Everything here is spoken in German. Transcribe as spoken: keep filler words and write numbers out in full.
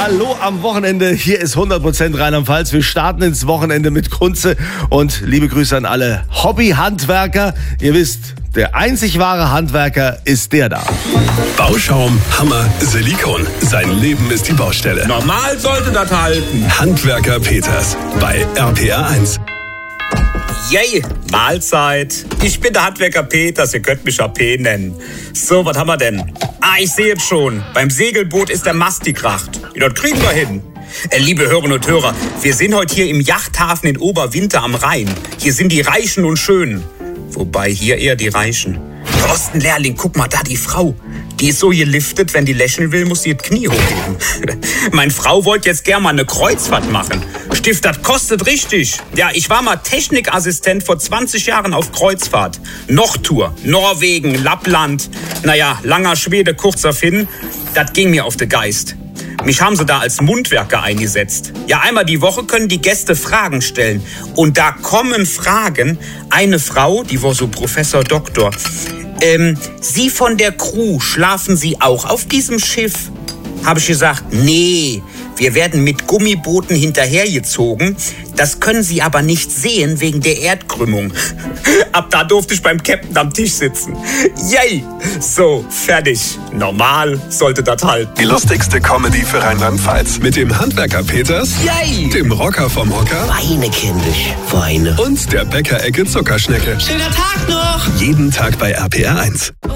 Hallo am Wochenende. Hier ist hundert Prozent Rheinland-Pfalz. Wir starten ins Wochenende mit Kunze. Und liebe Grüße an alle Hobby-Handwerker. Ihr wisst, der einzig wahre Handwerker ist der da. Bauschaum, Hammer, Silikon. Sein Leben ist die Baustelle. Normal sollte das halten. Handwerker Peters bei R P R eins. Yay, Mahlzeit. Ich bin der Handwerker Peters, ihr könnt mich A P nennen. So, was haben wir denn? Ah, ich sehe es schon. Beim Segelboot ist der Mast gekracht. Ja, das kriegen wir hin. Äh, liebe Hörerinnen und Hörer, wir sind heute hier im Yachthafen in Oberwinter am Rhein. Hier sind die Reichen und Schönen. Wobei hier eher die Reichen. Thorsten Lehrling, guck mal da, die Frau. Die ist so geliftet, wenn die lächeln will, muss sie das Knie hochheben. Meine Frau wollte jetzt gerne mal eine Kreuzfahrt machen. Stift, das kostet richtig. Ja, ich war mal Technikassistent vor zwanzig Jahren auf Kreuzfahrt. Nordtour, Norwegen, Lappland. Naja, langer Schwede, kurzer Finn. Das ging mir auf den Geist. Mich haben sie da als Mundwerker eingesetzt. Ja, einmal die Woche können die Gäste Fragen stellen. Und da kommen Fragen. Eine Frau, die war so Professor Doktor. Ähm, Sie von der Crew, schlafen Sie auch auf diesem Schiff? Habe ich gesagt, nee, wir werden mit Gummibooten hinterhergezogen. Das können Sie aber nicht sehen wegen der Erdkrümmung. Ab da durfte ich beim Captain am Tisch sitzen. Yay! So, fertig. Normal sollte das halten. Die lustigste Comedy für Rheinland-Pfalz. Mit dem Handwerker Peters, Yay! dem Rocker vom Hocker Weine, kindisch, Weine. und der Bäckerecke Zuckerschnecke. Schöner Tag noch! Jeden Tag bei R P R eins.